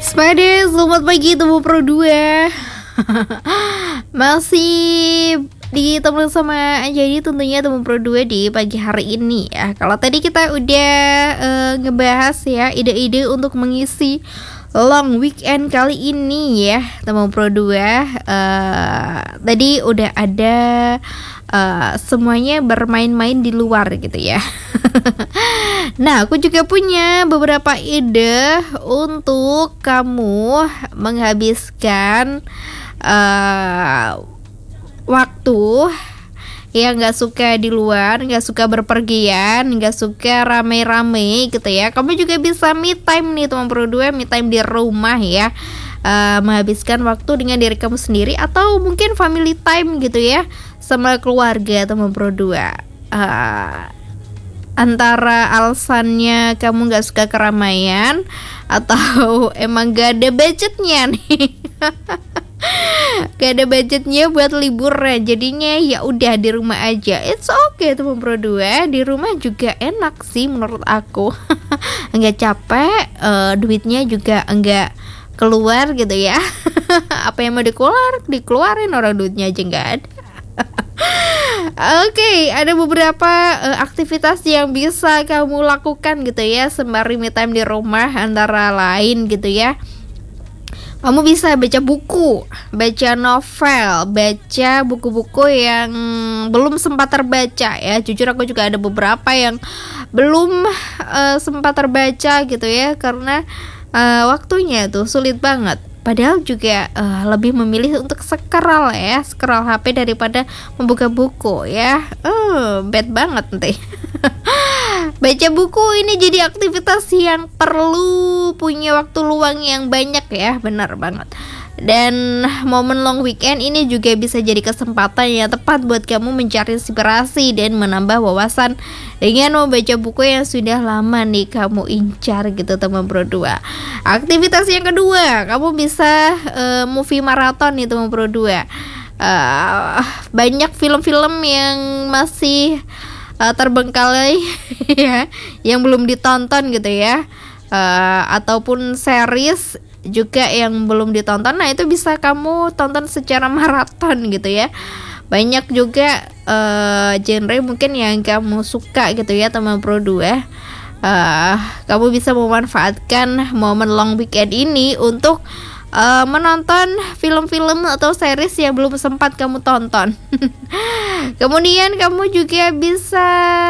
Spade, selamat pagi Temu Pro 2. Masih ditemani sama Anjani tentunya Temu Pro 2 di pagi hari ini ya. Kalau tadi kita udah ngebahas ya ide-ide untuk mengisi long weekend kali ini ya Temu Pro 2. Tadi udah ada semuanya bermain-main di luar gitu ya. Nah, aku juga punya beberapa ide untuk kamu menghabiskan waktu yang gak suka di luar, gak suka berpergian, gak suka rame-rame gitu ya. Kamu juga bisa me time nih teman Pro 2, me time di rumah ya. Menghabiskan waktu dengan diri kamu sendiri atau mungkin family time gitu ya sama keluarga teman Pro 2. Antara alasannya kamu gak suka keramaian atau emang gak ada budgetnya nih. Gak ada budgetnya buat libur ya, jadinya ya udah di rumah aja. It's okay teman Pro 2, di rumah juga enak sih menurut aku. Enggak capek, duitnya juga enggak keluar gitu ya. Apa yang mau dikeluarin orang duitnya aja enggak ada. Oke, ada beberapa aktivitas yang bisa kamu lakukan gitu ya sembari me time di rumah, antara lain gitu ya. Kamu bisa baca buku, baca novel, baca buku-buku yang belum sempat terbaca ya. Jujur aku juga ada beberapa yang belum sempat terbaca gitu ya, karena waktunya tuh sulit banget. Padahal juga lebih memilih untuk scroll HP daripada membuka buku ya. Bad banget nanti. Baca buku ini jadi aktivitas yang perlu punya waktu luang yang banyak ya, benar banget. Dan momen long weekend ini juga bisa jadi kesempatan yang tepat buat kamu mencari inspirasi dan menambah wawasan dengan membaca buku yang sudah lama nih kamu incar gitu teman Pro 2. Aktivitas yang kedua, kamu bisa movie marathon nih teman Pro 2. Banyak film-film yang masih terbengkalai ya, yang belum ditonton gitu ya, ataupun series juga yang belum ditonton. Nah, itu bisa kamu tonton secara maraton gitu ya. Banyak juga genre mungkin yang kamu suka gitu ya teman Pro 2. Kamu bisa memanfaatkan momen long weekend ini untuk menonton film-film atau series yang belum sempat kamu tonton. Kemudian kamu juga bisa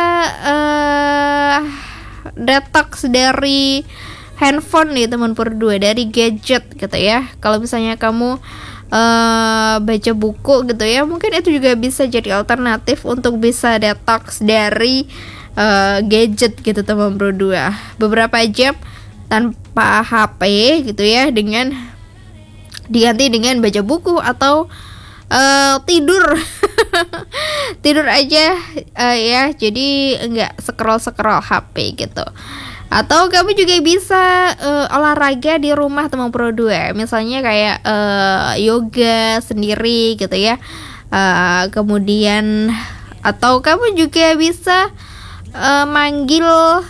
detox dari handphone nih teman Pro 2, dari gadget gitu ya. Kalau misalnya kamu baca buku gitu ya, mungkin itu juga bisa jadi alternatif untuk bisa detox dari gadget gitu teman Pro 2. Beberapa jam tanpa HP gitu ya, dengan diganti dengan baca buku atau tidur. Tidur aja ya, jadi enggak scroll HP gitu. Atau kamu juga bisa olahraga di rumah teman Pro 2. Misalnya kayak yoga sendiri gitu ya. Kemudian atau kamu juga bisa manggil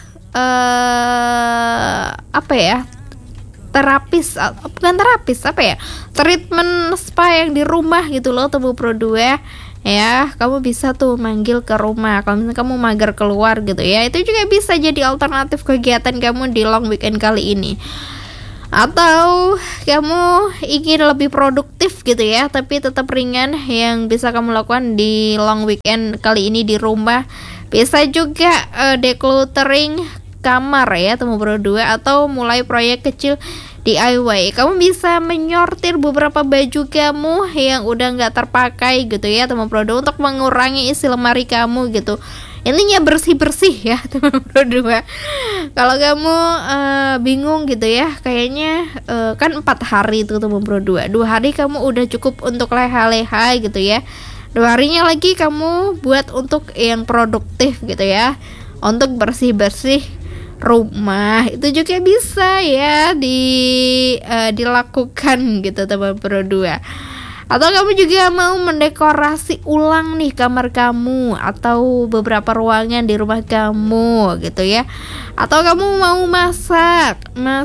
treatment spa yang di rumah gitu loh teman Pro 2. Ya, kamu bisa tuh manggil ke rumah. Kalau misalnya kamu mager keluar gitu ya, itu juga bisa jadi alternatif kegiatan kamu di long weekend kali ini. Atau kamu ingin lebih produktif gitu ya, tapi tetap ringan, yang bisa kamu lakukan di long weekend kali ini di rumah. Bisa juga decluttering kamar ya teman Pro 2, atau mulai proyek kecil DIY. Kamu bisa menyortir beberapa baju kamu yang udah gak terpakai gitu ya teman Pro 2, untuk mengurangi isi lemari kamu gitu. Intinya bersih-bersih ya teman Pro 2. Kalau kamu bingung gitu ya, kayaknya kan 4 hari itu teman Pro 2. 2 hari kamu udah cukup untuk leha-leha gitu ya. 2 harinya lagi kamu buat untuk yang produktif gitu ya, untuk bersih-bersih rumah. Itu juga bisa ya dilakukan gitu teman Pro 2. Atau kamu juga mau mendekorasi ulang nih kamar kamu atau beberapa ruangan di rumah kamu gitu ya. Atau kamu mau masak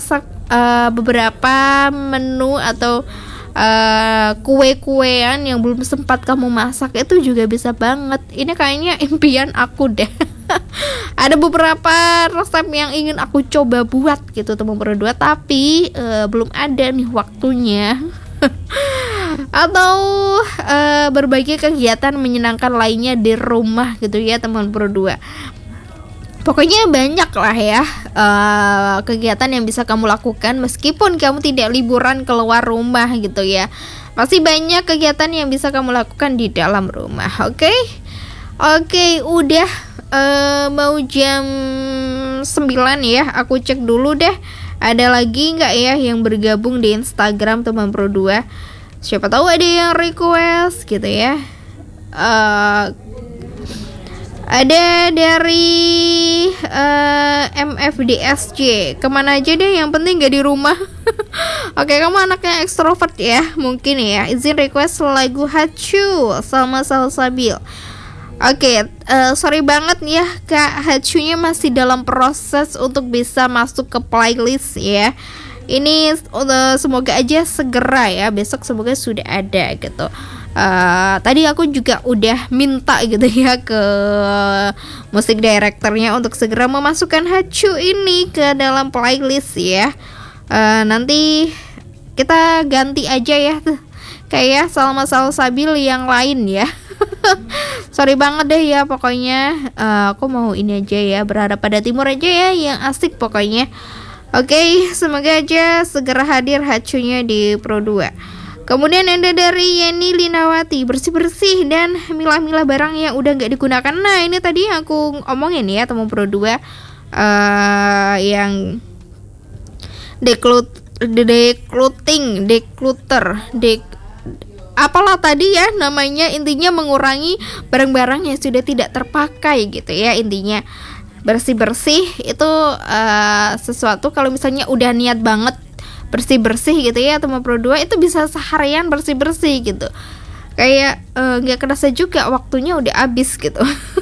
beberapa menu atau kue-kuean yang belum sempat kamu masak, itu juga bisa banget. Ini kayaknya impian aku deh. Ada beberapa resep yang ingin aku coba buat gitu teman berdua, tapi belum ada nih waktunya. Atau berbagai kegiatan menyenangkan lainnya di rumah gitu ya teman berdua. Pokoknya banyak lah ya kegiatan yang bisa kamu lakukan meskipun kamu tidak liburan keluar rumah gitu ya. Masih banyak kegiatan yang bisa kamu lakukan di dalam rumah. Oke, udah mau jam 9 ya. Aku cek dulu deh, ada lagi nggak ya yang bergabung di Instagram teman Pro 2. Siapa tahu ada yang request gitu ya. Ada dari MFDSJ, kemana aja deh, yang penting gak di rumah. Oke, kamu anaknya ekstrovert ya, mungkin ya. Izin request lagu Hachu sama Salsabil. Oke, sorry banget ya Kak, Hachunya masih dalam proses untuk bisa masuk ke playlist ya. Ini semoga aja segera ya, besok semoga sudah ada gitu. Tadi aku juga udah minta gitu ya ke musik directornya untuk segera memasukkan Hachu ini ke dalam playlist ya. Nanti kita ganti aja ya, kayak Salma Salsabil yang lain ya. Sorry banget deh ya, pokoknya aku mau ini aja ya, berharap pada Timur aja ya yang asik pokoknya. Oke, semoga aja segera hadir Hachunya di Pro 2. Kemudian ada dari Yeni Linawati, bersih-bersih dan milah-milah barang yang udah gak digunakan. Nah, ini tadi yang aku omongin ya teman Pro 2, yang apalah tadi ya namanya, intinya mengurangi barang-barang yang sudah tidak terpakai gitu ya. Intinya bersih-bersih itu sesuatu, kalau misalnya udah niat banget bersih-bersih gitu ya teman Pro 2, itu bisa seharian bersih-bersih gitu. Kayak gak kerasa juga waktunya udah habis gitu.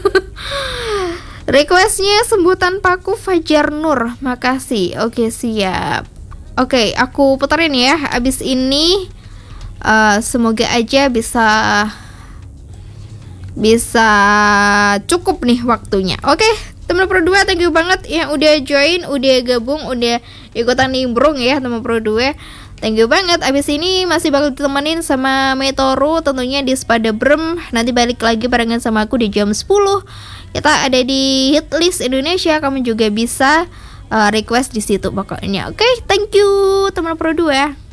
Requestnya Sebutan Paku Fajar Nur, makasih. Oke, siap. Oke, aku puterin ya abis ini. Semoga aja bisa cukup nih waktunya. Oke, teman Pro 2, thank you banget yang udah join, udah gabung, udah ikutan nimbrung ya teman Pro 2. Thank you banget. Abis ini masih bakal ditemenin sama Metoru tentunya di Spada Brem. Nanti balik lagi barengan sama aku di jam 10. Kita ada di Hitlist Indonesia. Kamu juga bisa request di situ pokoknya. Oke, thank you teman Pro 2.